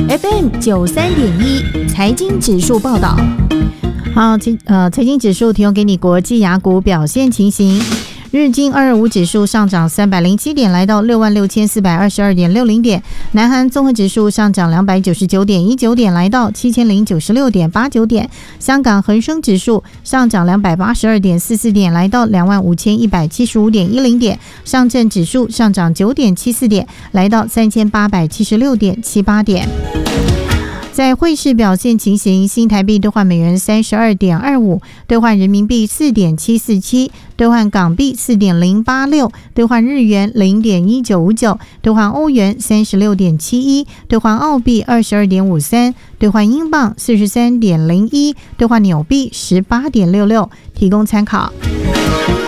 FM93.1财经指数报道。好，财经指数提供给你国际雅股表现情形。日经225指数上涨307点，来到66,422.60点。南韩综合指数上涨299.19点，来到7,096.89点。香港恒生指数上涨282.44点，来到25,175.10点。上证指数上涨9.74点，来到3,876.78点。在汇市表现情形，新台币兑换美元32.25，兑换人民币4.747，兑换港币4.086，兑换日元0.1959，兑换欧元36.71，兑换澳币22.53，兑换英镑43.01，兑换纽币18.66，提供参考。